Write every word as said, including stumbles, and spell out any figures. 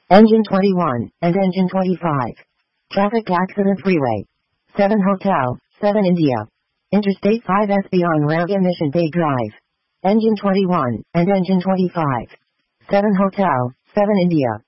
Engine twenty-one, and Engine twenty-five. Traffic Accident Freeway. seven Hotel, seven India. Interstate five S beyond Ranga Mission Bay Drive. Engine twenty-one, and Engine twenty-five. seven Hotel, seven India.